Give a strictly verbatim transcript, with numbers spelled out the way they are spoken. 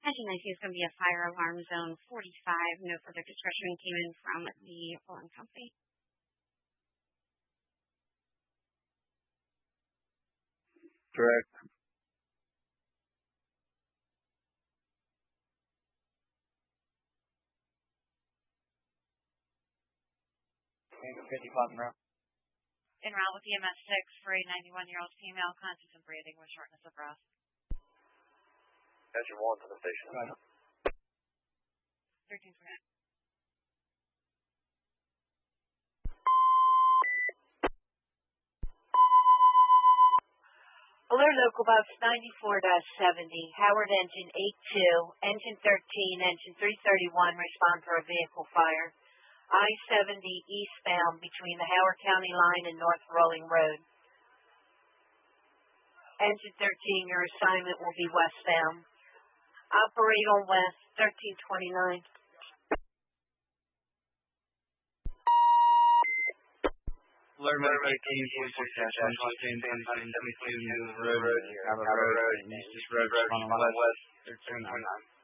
Engine nineteen is going to be a fire alarm zone forty-five. No further discussion came in from the alarm company. Correct. fifty-five route. En route with E M S six for a ninety-one-year-old female, conscious and breathing with shortness of breath. Engine one to the station. Right. thirteen for nine. Alert Local Box ninety-four seventy, Howard Engine eight two, Engine thirteen, Engine three thirty-one respond for a vehicle fire. I seventy eastbound between the Howard County line and North Rolling Road. Engine thirteen, your assignment will be westbound. Operate on west, thirteen twenty-nine. Alert eighteen forty-six dash one fifteen twenty-two New Road, Howard Road, and East Road, on west, thirteen twenty-nine.